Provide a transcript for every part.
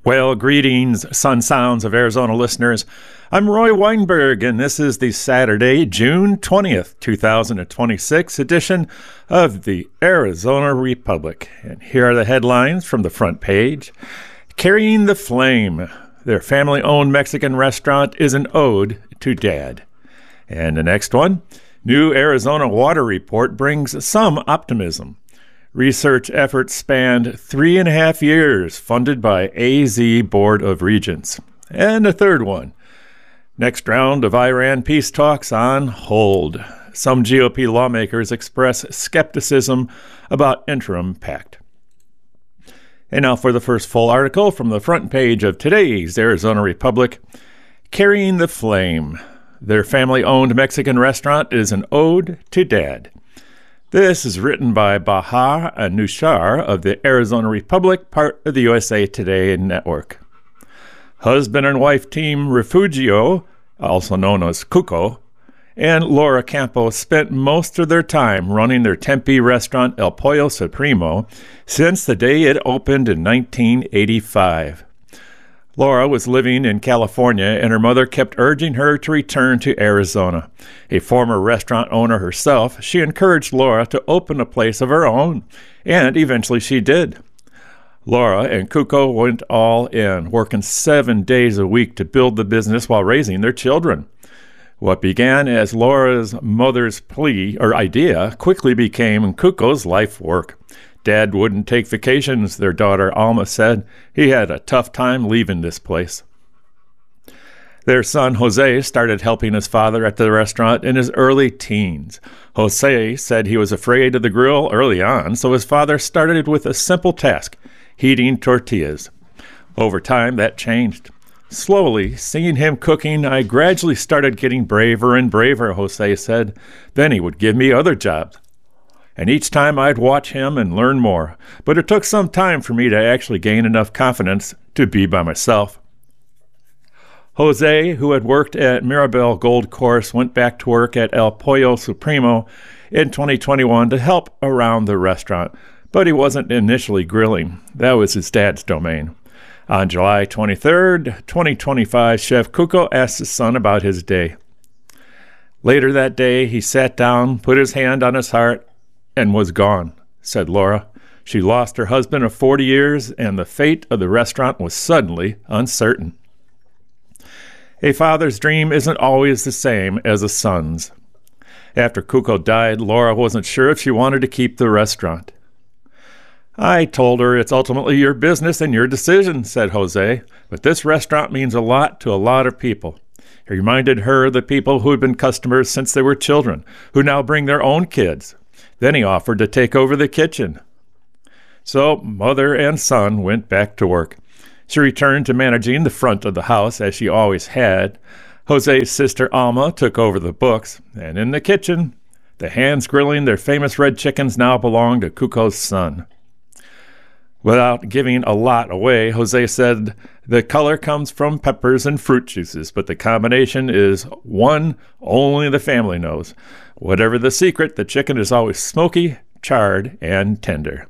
Well, greetings, Sun Sounds of Arizona listeners. I'm Roy Weinberg, and this is the Saturday, June 20th, 2026 edition of the Arizona Republic. And here are the headlines from the front page. Carrying the Flame. Their family-owned Mexican restaurant is an ode to Dad. And the next one, new Arizona water report brings some optimism. Research efforts spanned 3.5 years, funded by AZ Board of Regents. And a third one. Next round of Iran peace talks on hold. Some GOP lawmakers express skepticism about interim pact. And now for the first full article from the front page of today's Arizona Republic. Carrying the Flame. Their family-owned Mexican restaurant is an ode to Dad. This is written by Bahar Anushar of the Arizona Republic, part of the USA Today network. Husband and wife team Refugio, also known as Cuco, and Laura Campos spent most of their time running their Tempe restaurant El Pollo Supremo since the day it opened in 1985. Laura was living in California, and her mother kept urging her to return to Arizona. A former restaurant owner herself, she encouraged Laura to open a place of her own, and eventually she did. Laura and Cuco went all in, working 7 days a week to build the business while raising their children. What began as Laura's mother's plea or idea quickly became Cuco's life work. Dad wouldn't take vacations, their daughter Alma said. He had a tough time leaving this place. Their son Jose started helping his father at the restaurant in his early teens. Jose said he was afraid of the grill early on, so his father started with a simple task, heating tortillas. Over time, that changed. Slowly, seeing him cooking, I gradually started getting braver and braver, Jose said. Then he would give me other jobs. And each time I'd watch him and learn more. But it took some time for me to actually gain enough confidence to be by myself. Jose, who had worked at Mirabel Gold Course, went back to work at El Pollo Supremo in 2021 to help around the restaurant. But he wasn't initially grilling. That was his dad's domain. On July 23rd, 2025, Chef Cuco asked his son about his day. Later that day, he sat down, put his hand on his heart, and was gone, said Laura. She lost her husband of 40 years, and the fate of the restaurant was suddenly uncertain. A father's dream isn't always the same as a son's. After Cuco died, Laura wasn't sure if she wanted to keep the restaurant. I told her it's ultimately your business and your decision, said Jose, but this restaurant means a lot to a lot of people. He reminded her of the people who had been customers since they were children, who now bring their own kids. Then he offered to take over the kitchen. So mother and son went back to work. She returned to managing the front of the house as she always had. Jose's sister Alma took over the books, and in the kitchen, the hands grilling their famous red chickens now belonged to Cuco's son. Without giving a lot away, Jose said the color comes from peppers and fruit juices, but the combination is one only the family knows. Whatever the secret, the chicken is always smoky, charred, and tender.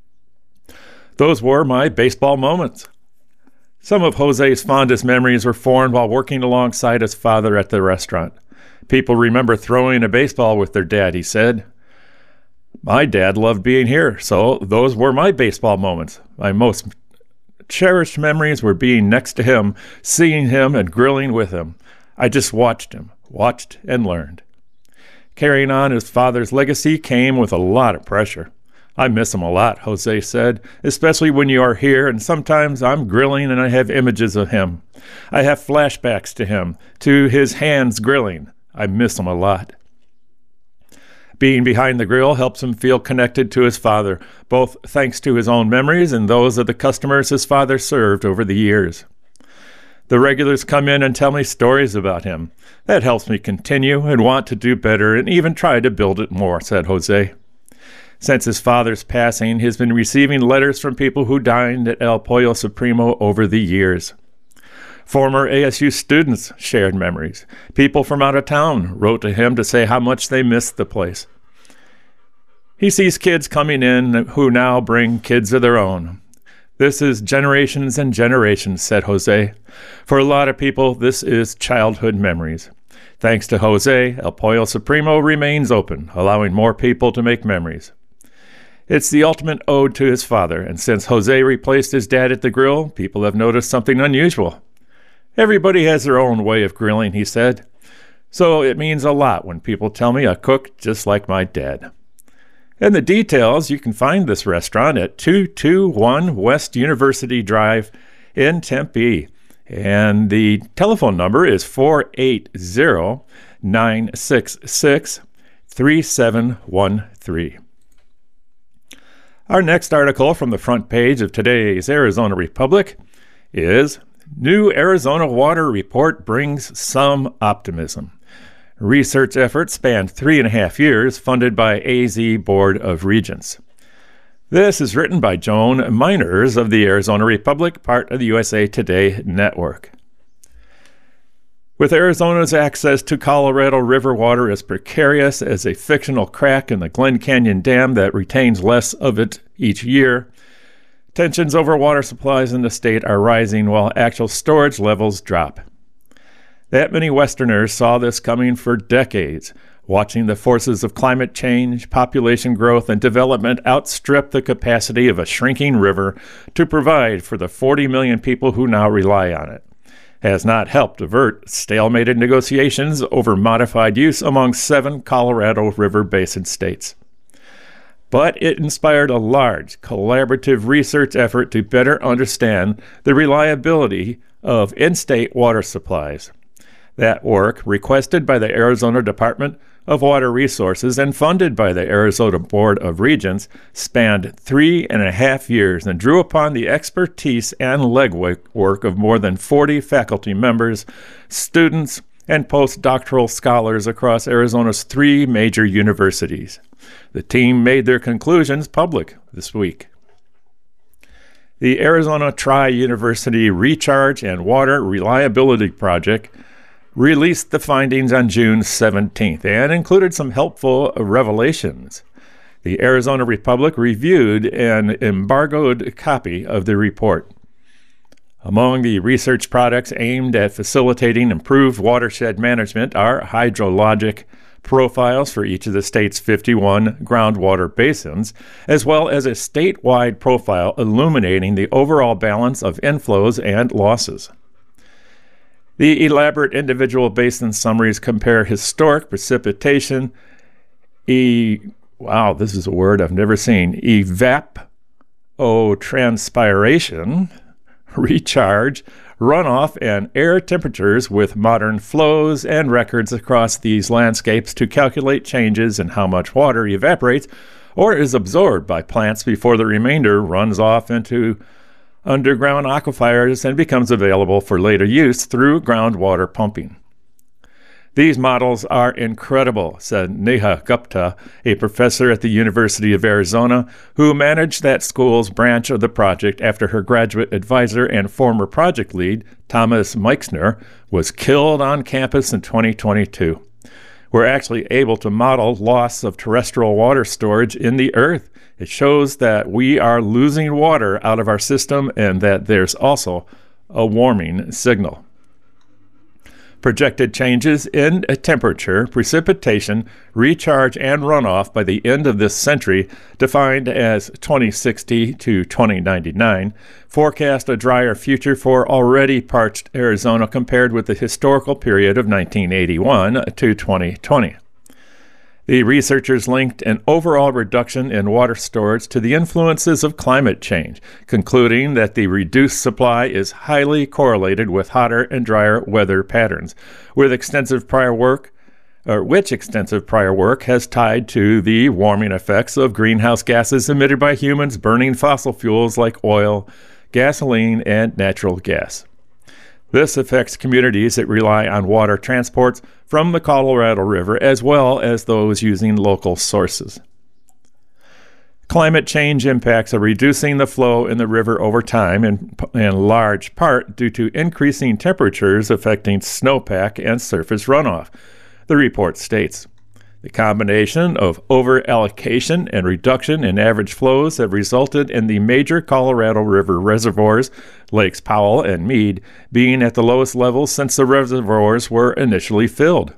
Those were my baseball moments. Some of Jose's fondest memories were formed while working alongside his father at the restaurant. People remember throwing a baseball with their dad, he said. My dad loved being here, so those were my baseball moments. My most cherished memories were being next to him, seeing him, and grilling with him. I just watched and learned. Carrying on his father's legacy came with a lot of pressure. I miss him a lot, Jose said, especially when you are here, and sometimes I'm grilling and I have images of him. I have flashbacks to him, to his hands grilling. I miss him a lot. Being behind the grill helps him feel connected to his father, both thanks to his own memories and those of the customers his father served over the years. The regulars come in and tell me stories about him. That helps me continue and want to do better and even try to build it more, said Jose. Since his father's passing, he's been receiving letters from people who dined at El Pollo Supremo over the years. Former ASU students shared memories. People from out of town wrote to him to say how much they missed the place. He sees kids coming in who now bring kids of their own. This is generations and generations, said Jose. For a lot of people, this is childhood memories. Thanks to Jose, El Pollo Supremo remains open, allowing more people to make memories. It's the ultimate ode to his father, and since Jose replaced his dad at the grill, people have noticed something unusual. Everybody has their own way of grilling, he said. So it means a lot when people tell me I cook just like my dad. And the details, you can find this restaurant at 221 West University Drive in Tempe. And the telephone number is 480-966-3713. Our next article from the front page of today's Arizona Republic is New Arizona Water Report Brings Some Optimism. Research effort spanned 3.5 years, funded by AZ Board of Regents. This is written by Joan Miners of the Arizona Republic, part of the USA Today network. With Arizona's access to Colorado River water as precarious as a fictional crack in the Glen Canyon Dam that retains less of it each year, tensions over water supplies in the state are rising while actual storage levels drop. That many Westerners saw this coming for decades, watching the forces of climate change, population growth, and development outstrip the capacity of a shrinking river to provide for the 40 million people who now rely on it, has not helped avert stalemated negotiations over modified use among 7 Colorado River Basin states. But it inspired a large, collaborative research effort to better understand the reliability of in-state water supplies. That work, requested by the Arizona Department of Water Resources and funded by the Arizona Board of Regents, spanned 3.5 years and drew upon the expertise and legwork of more than 40 faculty members, students, and postdoctoral scholars across Arizona's 3 major universities. The team made their conclusions public this week. The Arizona Tri-University Recharge and Water Reliability Project released the findings on June 17th and included some helpful revelations. The Arizona Republic reviewed an embargoed copy of the report. Among the research products aimed at facilitating improved watershed management are hydrologic profiles for each of the state's 51 groundwater basins, as well as a statewide profile illuminating the overall balance of inflows and losses. The elaborate individual basin summaries compare historic precipitation, wow, this is a word I've never seen, evapotranspiration, recharge, runoff, and air temperatures with modern flows and records across these landscapes to calculate changes in how much water evaporates or is absorbed by plants before the remainder runs off into underground aquifers and becomes available for later use through groundwater pumping. These models are incredible, said Neha Gupta, a professor at the University of Arizona, who managed that school's branch of the project after her graduate advisor and former project lead, Thomas Meixner, was killed on campus in 2022. We're actually able to model loss of terrestrial water storage in the earth. It shows that we are losing water out of our system and that there's also a warming signal. Projected changes in temperature, precipitation, recharge, and runoff by the end of this century, defined as 2060 to 2099, forecast a drier future for already parched Arizona compared with the historical period of 1981 to 2020. The researchers linked an overall reduction in water storage to the influences of climate change, concluding that the reduced supply is highly correlated with hotter and drier weather patterns, which extensive prior work has tied to the warming effects of greenhouse gases emitted by humans burning fossil fuels like oil, gasoline, and natural gas. This affects communities that rely on water transports from the Colorado River as well as those using local sources. Climate change impacts are reducing the flow in the river over time, in large part due to increasing temperatures affecting snowpack and surface runoff, the report states. The combination of over-allocation and reduction in average flows have resulted in the major Colorado River reservoirs, Lakes Powell and Meade, being at the lowest levels since the reservoirs were initially filled.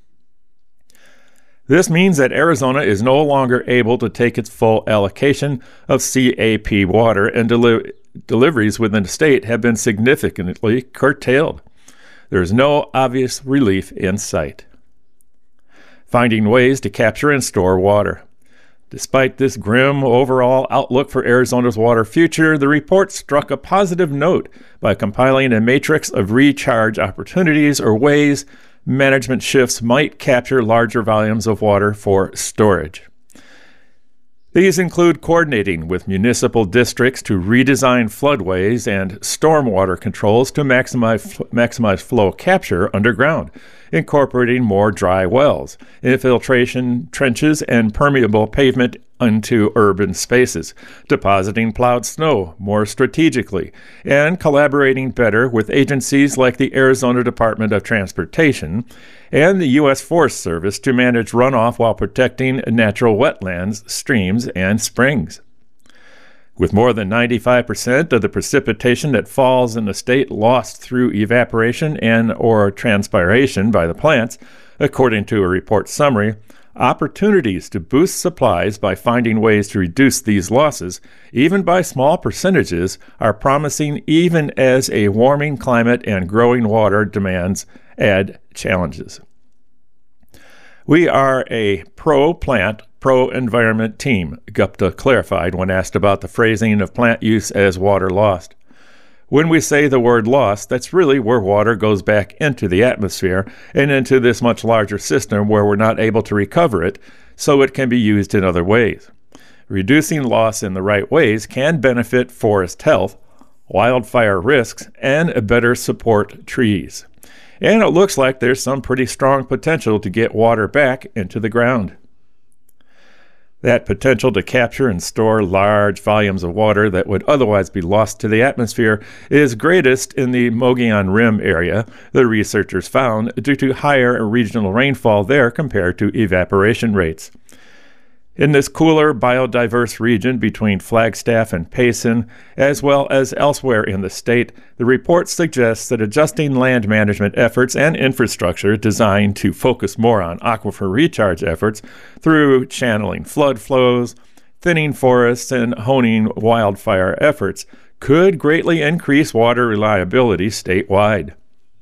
This means that Arizona is no longer able to take its full allocation of CAP water, and deliveries within the state have been significantly curtailed. There is no obvious relief in sight. Finding ways to capture and store water. Despite this grim overall outlook for Arizona's water future, the report struck a positive note by compiling a matrix of recharge opportunities or ways management shifts might capture larger volumes of water for storage. These include coordinating with municipal districts to redesign floodways and stormwater controls to maximize flow capture underground, incorporating more dry wells, infiltration trenches, and permeable pavement into urban spaces, depositing plowed snow more strategically, and collaborating better with agencies like the Arizona Department of Transportation and the U.S. Forest Service to manage runoff while protecting natural wetlands, streams, and springs. With more than 95% of the precipitation that falls in the state lost through evaporation and or transpiration by the plants, according to a report summary, opportunities to boost supplies by finding ways to reduce these losses, even by small percentages, are promising even as a warming climate and growing water demands add challenges. We are a pro-plant, pro-environment team, Gupta clarified when asked about the phrasing of plant use as water lost. When we say the word lost, that's really where water goes back into the atmosphere and into this much larger system where we're not able to recover it, so it can be used in other ways. Reducing loss in the right ways can benefit forest health, wildfire risks, and better support trees. And it looks like there's some pretty strong potential to get water back into the ground. That potential to capture and store large volumes of water that would otherwise be lost to the atmosphere is greatest in the Mogollon Rim area, the researchers found, due to higher regional rainfall there compared to evaporation rates. In this cooler, biodiverse region between Flagstaff and Payson, as well as elsewhere in the state, the report suggests that adjusting land management efforts and infrastructure designed to focus more on aquifer recharge efforts through channeling flood flows, thinning forests, and honing wildfire efforts could greatly increase water reliability statewide.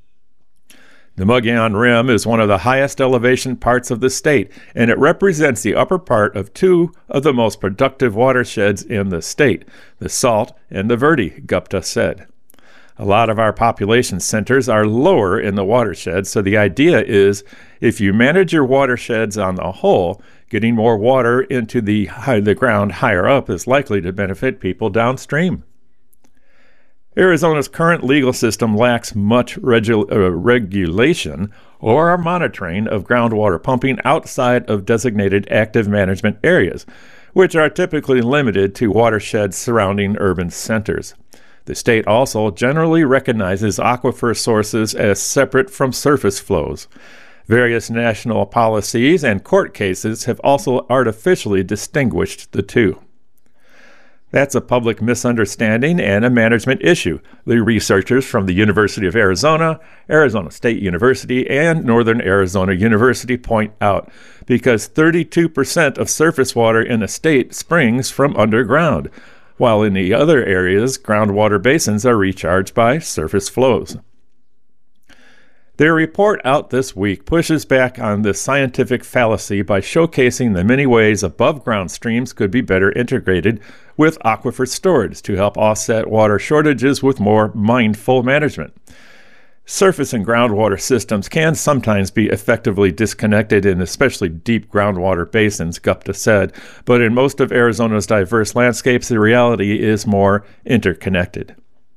The Mogollon Rim is one of the highest elevation parts of the state, and it represents the upper part of two of the most productive watersheds in the state, the Salt and the Verde, Gupta said. A lot of our population centers are lower in the watershed, so the idea is if you manage your watersheds on the whole, getting more water into the ground higher up is likely to benefit people downstream. Arizona's current legal system lacks much regulation or monitoring of groundwater pumping outside of designated active management areas, which are typically limited to watersheds surrounding urban centers. The state also generally recognizes aquifer sources as separate from surface flows. Various national policies and court cases have also artificially distinguished the two. That's a public misunderstanding and a management issue, the researchers from the University of Arizona, Arizona State University, and Northern Arizona University point out, because 32% of surface water in the state springs from underground, while in the other areas, groundwater basins are recharged by surface flows. Their report out this week pushes back on this scientific fallacy by showcasing the many ways above-ground streams could be better integrated with aquifer storage to help offset water shortages with more mindful management. Surface and groundwater systems can sometimes be effectively disconnected in especially deep groundwater basins, Gupta said, but in most of Arizona's diverse landscapes, the reality is more interconnected.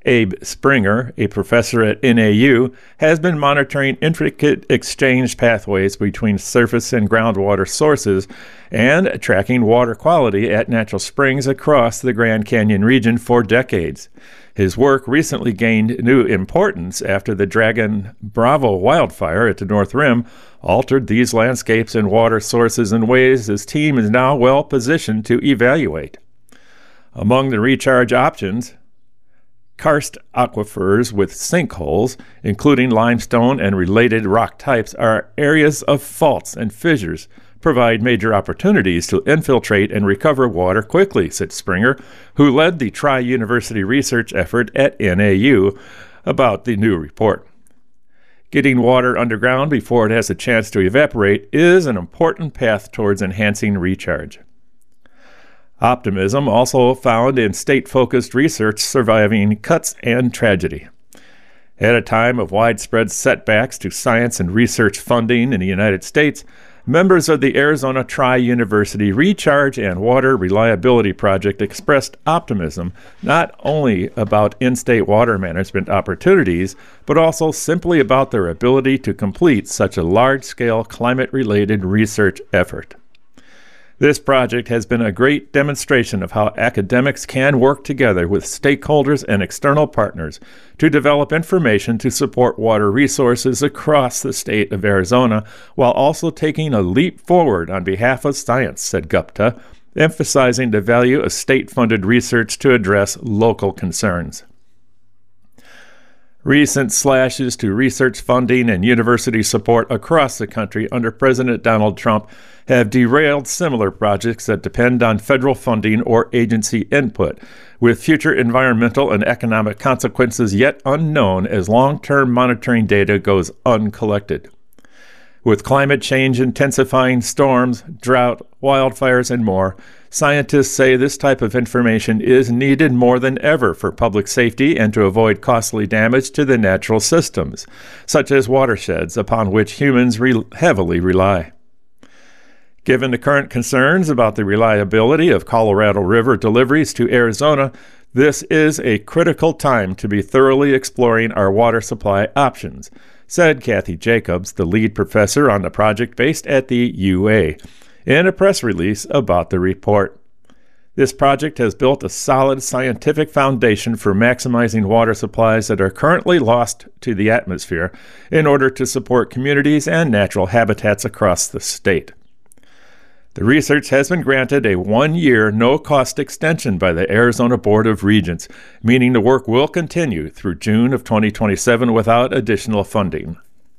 Abe Springer, a professor at NAU, has been monitoring intricate exchange pathways between surface and groundwater sources and tracking water quality at natural springs across the Grand Canyon region for decades. His work recently gained new importance after the Dragon Bravo wildfire at the North Rim altered these landscapes and water sources in ways his team is now well positioned to evaluate. Among the recharge options, karst aquifers with sinkholes, including limestone and related rock types, are areas of faults and fissures, provide major opportunities to infiltrate and recover water quickly, said Springer, who led the tri-university research effort at NAU about the new report. Getting water underground before it has a chance to evaporate is an important path towards enhancing recharge. Optimism also found in state-focused research surviving cuts and tragedy. At a time of widespread setbacks to science and research funding in the United States, members of the Arizona Tri-University Recharge and Water Reliability Project expressed optimism not only about in-state water management opportunities, but also simply about their ability to complete such a large-scale climate-related research effort. This project has been a great demonstration of how academics can work together with stakeholders and external partners to develop information to support water resources across the state of Arizona, while also taking a leap forward on behalf of science, said Gupta, emphasizing the value of state-funded research to address local concerns. Recent slashes to research funding and university support across the country under President Donald Trump have derailed similar projects that depend on federal funding or agency input, with future environmental and economic consequences yet unknown as long-term monitoring data goes uncollected. With climate change intensifying, storms, drought, wildfires, and more, scientists say this type of information is needed more than ever for public safety and to avoid costly damage to the natural systems, such as watersheds upon which humans heavily rely. Given the current concerns about the reliability of Colorado River deliveries to Arizona, this is a critical time to be thoroughly exploring our water supply options, said Kathy Jacobs, the lead professor on the project based at the UA, in a press release about the report. This project has built a solid scientific foundation for maximizing water supplies that are currently lost to the atmosphere in order to support communities and natural habitats across the state. The research has been granted a 1-year no-cost extension by the Arizona Board of Regents, meaning the work will continue through June of 2027 without additional funding.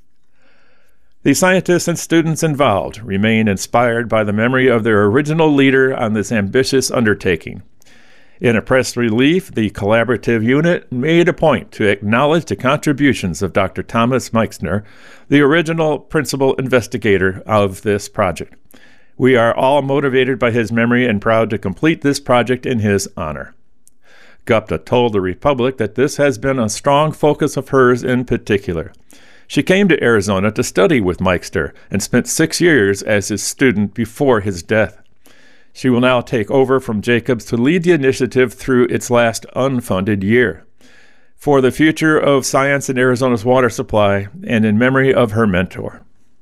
The scientists and students involved remain inspired by the memory of their original leader on this ambitious undertaking. In a press release, the collaborative unit made a point to acknowledge the contributions of Dr. Thomas Meixner, the original principal investigator of this project. We are all motivated by his memory and proud to complete this project in his honor. Gupta told the Republic that this has been a strong focus of hers in particular. She came to Arizona to study with Meixner and spent 6 years as his student before his death. She will now take over from Jacobs to lead the initiative through its last unfunded year. For the future of science in Arizona's water supply and in memory of her mentor.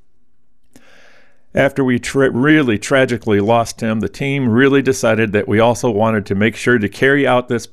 After we really tragically lost him, the team really decided that we also wanted to make sure to carry out this